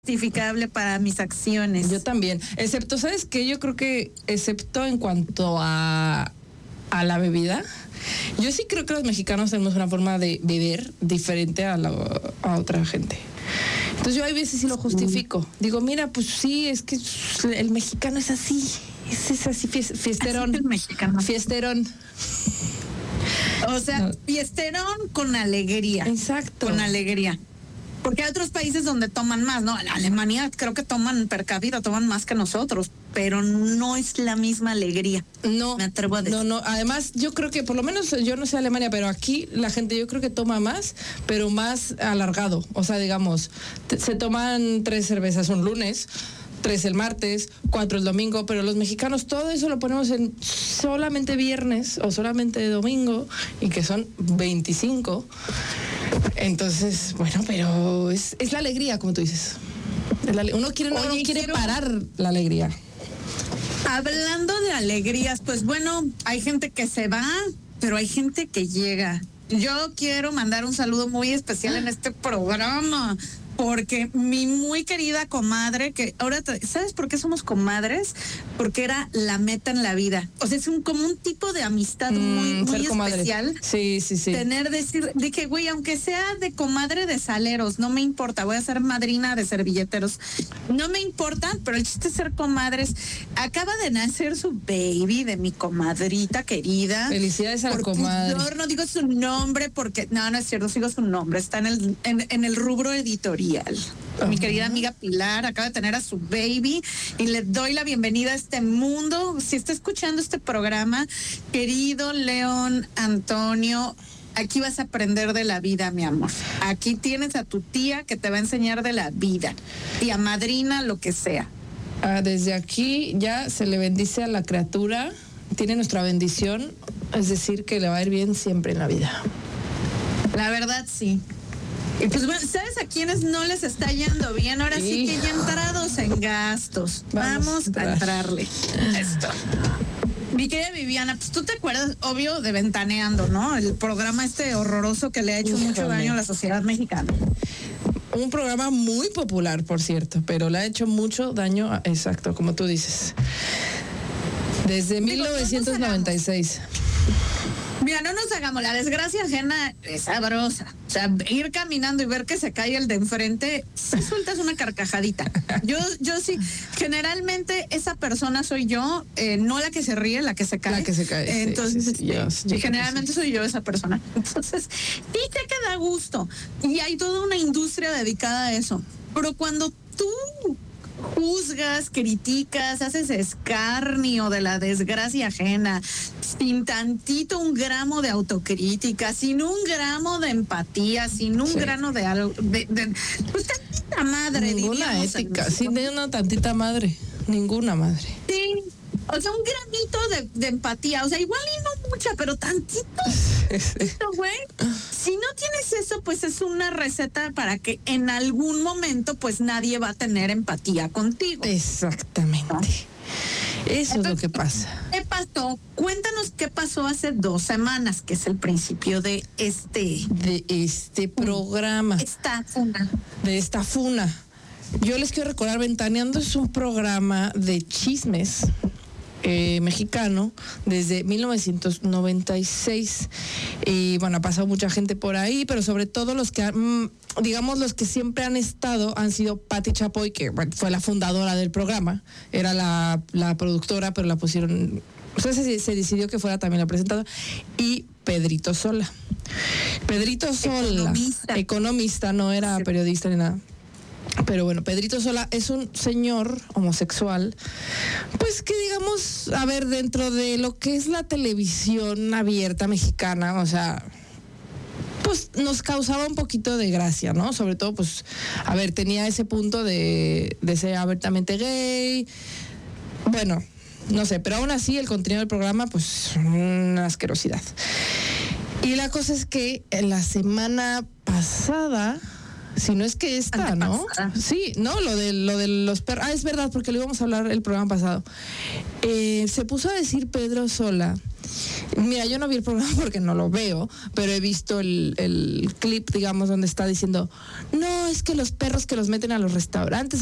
justificable para mis acciones. Yo también, excepto, ¿sabes qué? Yo creo que, excepto en cuanto a la bebida, yo sí creo que los mexicanos tenemos una forma de beber diferente a otra gente. Entonces yo hay veces sí lo justifico. Digo, mira, pues sí, es que el mexicano es así. Es así, fiesterón. Así el mexicano. Fiesterón. O sea, fiesterón con alegría. Exacto. Con alegría. Porque hay otros países donde toman más, ¿no? En Alemania creo que toman per cápita, toman más que nosotros, pero no es la misma alegría. No. Me atrevo a decir. No. Además, yo creo que, por lo menos, yo no sé Alemania, pero aquí la gente yo creo que toma más, pero más alargado. O sea, digamos, se toman 3 cervezas un lunes, 3 el martes, 4 el domingo, pero los mexicanos todo eso lo ponemos en solamente viernes o solamente domingo, y que son 25. Entonces, bueno, pero es la alegría, como tú dices. Uno quiere parar la alegría. Hablando de alegrías, pues bueno, hay gente que se va, pero hay gente que llega. Yo quiero mandar un saludo muy especial en este programa, porque mi muy querida comadre, que ahora, ¿sabes por qué somos comadres? Porque era la meta en la vida. O sea, es como un tipo de amistad muy especial. Sí. Dije, güey, aunque sea de comadre de saleros, no me importa, voy a ser madrina de servilleteros. No me importa, pero el chiste es ser comadres. Acaba de nacer su baby de mi comadrita querida. Felicidades a la comadre. Yo no digo su nombre porque, no es cierto, sigo su nombre, está en el rubro editorial. Mi querida amiga Pilar acaba de tener a su baby y le doy la bienvenida a este mundo. Si está escuchando este programa, querido León Antonio, aquí vas a aprender de la vida, mi amor. Aquí tienes a tu tía que te va a enseñar de la vida, tía madrina, lo que sea. Desde aquí ya se le bendice a la criatura, tiene nuestra bendición, es decir, que le va a ir bien siempre en la vida. La verdad, sí. Y pues bueno, ¿sabes a quiénes no les está yendo bien? Ahora sí que ya entrados en gastos. Vamos a entrarle a esto. Mi querida Viviana, pues tú te acuerdas, obvio, de Ventaneando, ¿no? El programa horroroso que le ha hecho mucho daño a la sociedad mexicana. Un programa muy popular, por cierto, pero le ha hecho mucho daño, exacto, como tú dices. Desde 1996. Mira, no nos hagamos, la desgracia ajena es sabrosa. O sea, ir caminando y ver que se cae el de enfrente, sí sueltas una carcajadita. Yo sí, generalmente esa persona soy yo, no la que se ríe, la que se cae. La que se cae. Entonces, sí, generalmente soy yo esa persona. Entonces, sí te queda gusto. Y hay toda una industria dedicada a eso. Pero cuando tú juzgas, criticas, haces escarnio de la desgracia ajena, sin tantito un gramo de autocrítica, sin un gramo de empatía, sin un grano de algo, pues tantita madre, ninguna ética, sin una tantita madre, ninguna madre. Sí. O sea, un granito de empatía, o sea, igual y no mucha, pero tantito, güey. Si no tienes eso, pues es una receta para que en algún momento, pues nadie va a tener empatía contigo. Exactamente. ¿No? Eso es lo que pasa. ¿Qué pasó? Cuéntanos qué pasó hace 2 semanas, que es el principio de este programa. De esta funa. Yo les quiero recordar, Ventaneando es un programa de chismes mexicano desde 1996 y bueno, ha pasado mucha gente por ahí, pero sobre todo los que los que siempre han estado han sido Pati Chapoy, que fue la fundadora del programa, era la productora, pero la pusieron, o sea, se decidió que fuera también la presentadora, y Pedrito Sola, economista, no era periodista ni nada. Pero bueno, Pedrito Sola es un señor homosexual, pues que digamos, a ver, dentro de lo que es la televisión abierta mexicana, o sea, pues nos causaba un poquito de gracia, ¿no? Sobre todo, pues, a ver, tenía ese punto de ser abiertamente gay, bueno, no sé, pero aún así el contenido del programa, pues, una asquerosidad. Y la cosa es que en la semana pasada, si no es que esta, ¿no? Sí, no, lo de los perros. Es verdad, porque lo íbamos a hablar el programa pasado. Se puso a decir Pedro Sola Mira, yo no vi el programa porque no lo veo, pero he visto el clip, digamos, donde está diciendo, no, es que los perros que los meten a los restaurantes